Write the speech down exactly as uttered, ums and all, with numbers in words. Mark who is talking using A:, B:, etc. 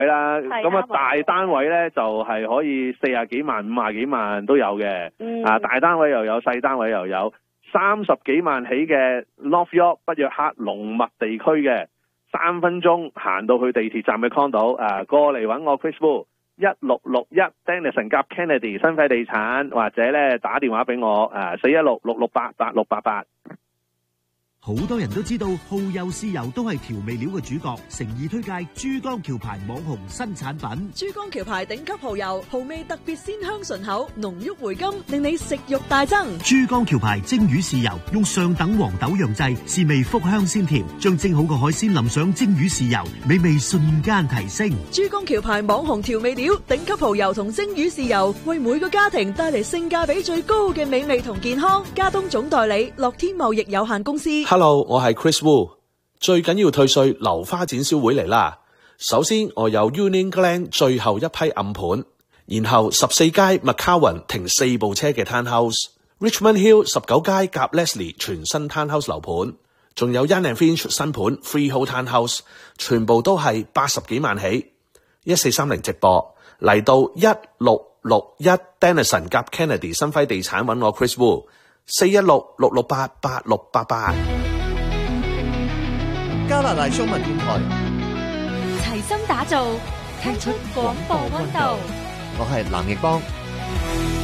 A: 係啦，咁啊大單位咧就係、是、可以四十幾萬、五十幾萬都有嘅。嗯、啊大單位又有，細單位又有，三十幾萬起嘅 North York 北約克龍脈地區嘅，三分鐘行到去地鐵站嘅 condo， 啊過嚟揾我 Chris Wu 一六六一 Dennison 夾 Kennedy 新輝地產，或者咧打電話俾我誒四一六六六八八六八八。
B: 好多人都知道蠔油豉油都係調味料嘅主角，誠意推介珠江橋牌網紅新產品。
C: 珠江橋牌頂級蠔油，蠔味特別鮮香順口，濃郁回甘，令你食慾大增。
B: 珠江橋牌蒸魚豉油用上等黃豆釀製，鮮味福香鮮甜，將蒸好嘅海鮮淋上蒸魚豉油，美味瞬間提升。
C: 珠江橋牌網紅調味料，頂級蠔油同蒸魚豉油，為每個家庭帶嚟性價比最高嘅美味同健康。加東總代理樂天貿易有限公司。
D: Hello， 我係 Chris Wu。最緊要退稅樓花展銷會嚟啦。首先我有 Union Glen 最後一批暗盤，然後十四街 McCowan 停四部車嘅 Townhouse，Richmond Hill 十九街夾 Leslie 全新 Townhouse 樓盤，仲有 Yan and Finch 新盤 Freehold Townhouse， 全部都係八十幾萬起。一四三零直播嚟到一六六一 Dennison 夾 Kennedy 新輝地產揾我 Chris Wu， 四一六六六八八六八八。
E: 加拿大中文電台
F: 齊心打造，踢出廣播溫度。
E: 我係藍奕邦。